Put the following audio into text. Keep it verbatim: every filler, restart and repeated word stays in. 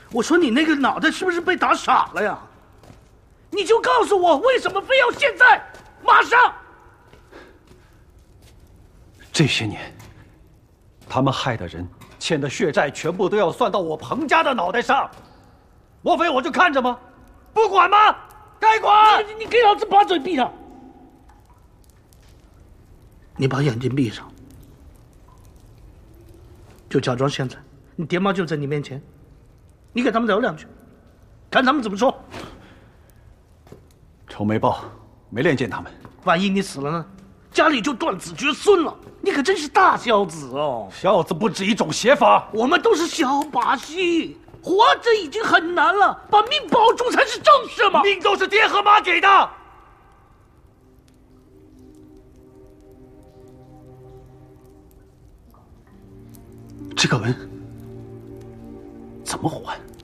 我说你那个脑袋是不是被打傻了呀？你就告诉我，为什么非要现在，马上？ 这些年，他们害的人、欠的血债，全部都要算到我彭家的脑袋上，莫非我就看着吗？不管吗？该管！ 你你给老子把嘴闭上！你把眼睛闭上，就假装现在你爹妈就在你面前，你给他们聊两句，看他们怎么说。 仇没报，没脸见他们。 万一你死了呢？家里就断子绝孙了。你可真是大孝子哦！ 孝子不止一种写法， 我们都是小把戏，活着已经很难了，把命保住才是正事嘛！ 命都是爹和妈给的。这个文怎么还？